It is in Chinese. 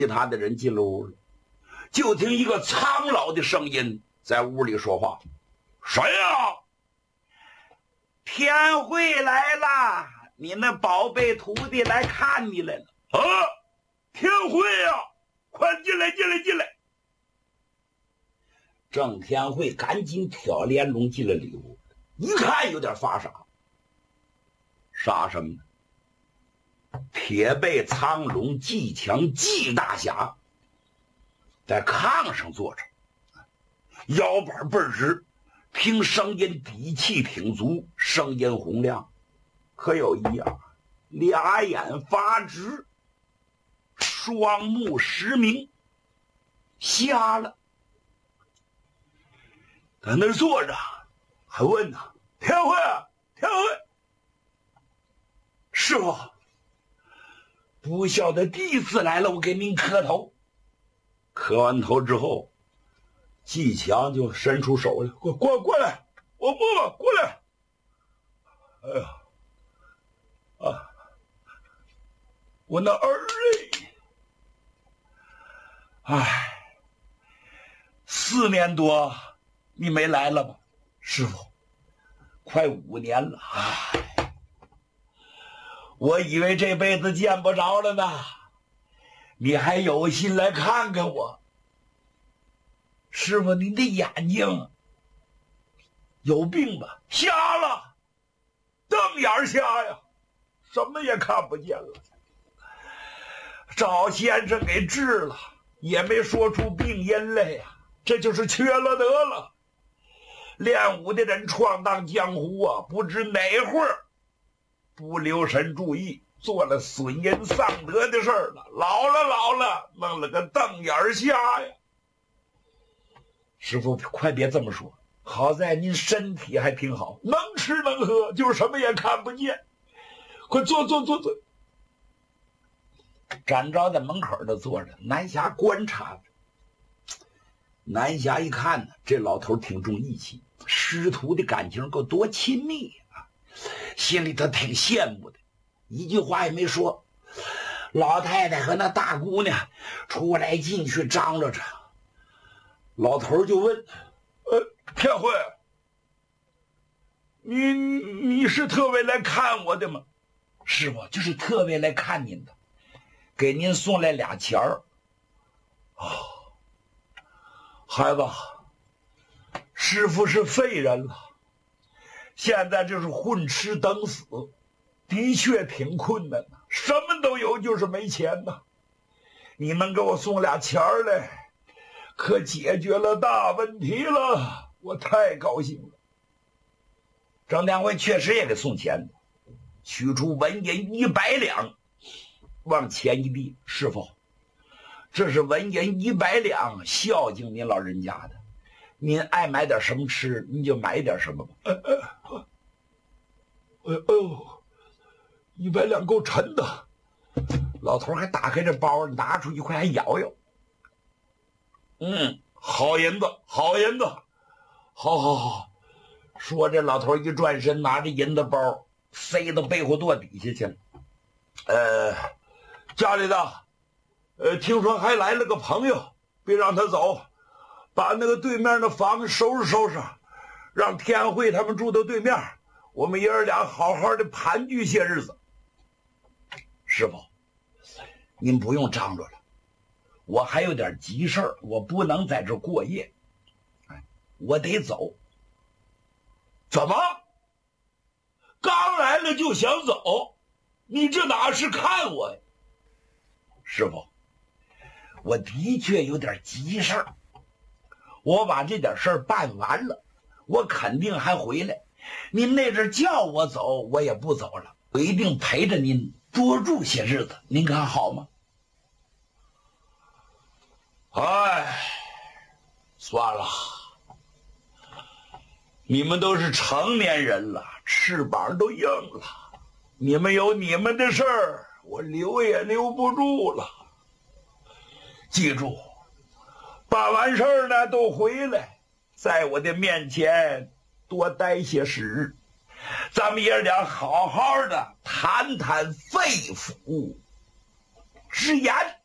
其他的人进了屋了，就听一个苍老的声音在屋里说话：“谁呀？天慧来了，你那宝贝徒弟来看你来了。”啊，天慧呀，快进来，进来，进来！郑天慧赶紧挑帘笼进了里屋，一看有点发傻。傻什么呢？铁背苍龙季强季大侠在炕上坐着，腰板倍儿直，听声音底气挺足，声音洪亮。可有一样，俩眼发直，双目失明，瞎了。在那儿坐着，还问呢：“天慧啊，天慧，师傅，不孝的弟子来了，我给您磕头。”磕完头之后，季强就伸出手来：“过来，我摸摸，过来。”哎呀，啊，我那儿哎，4年多你没来了吧？师傅，快5年了。哎，我以为这辈子见不着了呢，你还有心来看看我。师傅，您的眼睛有病吧？瞎了，瞪眼瞎呀，什么也看不见了。赵先生给治了，也没说出病因来呀，这就是缺了德了。练武的人闯荡江湖啊，不知哪会儿不留神注意，做了损人丧德的事儿了。老了，弄了个瞪眼瞎呀。师傅，快别这么说，好在您身体还挺好，能吃能喝，就是什么也看不见。快坐。展昭在门口的坐着，南侠观察着。南侠一看呢，这老头挺重义气，师徒的感情够多亲密啊，心里头挺羡慕的，一句话也没说。老太太和那大姑娘出来进去张罗着，老头就问：“天慧，你是特为来看我的吗？”“师傅，就是特为来看您的，给您送来俩钱儿。”“孩子，师傅是废人了，现在就是混吃等死，的确挺困难的，什么都有，就是没钱呐。你能给我送俩钱儿来，可解决了大问题了，我太高兴了。”郑天慧确实也给送钱，取出纹银100两，往前一递：“师傅，这是纹银100两，孝敬您老人家的，您爱买点什么吃，您就买点什么吧。”100两够沉的。老头还打开这包，拿出1块还摇摇。“好银子，好银子，好。”说这老头一转身，拿着银子包塞到背后垛底下去了。家里的听说还来了个朋友，别让他走，把那个对面的房子收拾，让天慧他们住到对面，我们爷儿俩好好的盘踞些日子。”“师傅，您不用张罗了，我还有点急事儿，我不能在这过夜，我得走。”“怎么？刚来了就想走？你这哪是看我呀？”“师傅，我的确有点急事儿，我把这点事儿办完了，我肯定还回来。您那阵叫我走，我也不走了，我一定陪着您多住些日子，您看好吗？”“算了，你们都是成年人了，翅膀都硬了，你们有你们的事儿，我留也留不住了。记住，办完事儿呢都回来，在我的面前多待些时日，咱们爷俩好好的谈谈肺腑之言。”